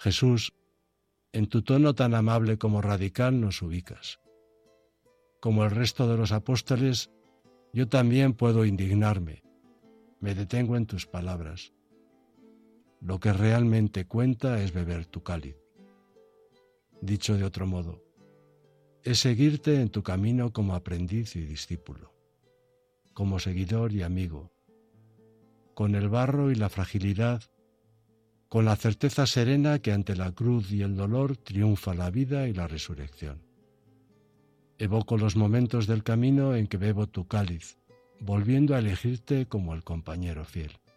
Jesús, en tu tono tan amable como radical nos ubicas. Como el resto de los apóstoles, yo también puedo indignarme. Me detengo en tus palabras. Lo que realmente cuenta es beber tu cáliz. Dicho de otro modo, es seguirte en tu camino como aprendiz y discípulo, como seguidor y amigo, con el barro y la fragilidad, con la certeza serena que ante la cruz y el dolor triunfa la vida y la resurrección. Evoco los momentos del camino en que bebo tu cáliz, volviendo a elegirte como el compañero fiel.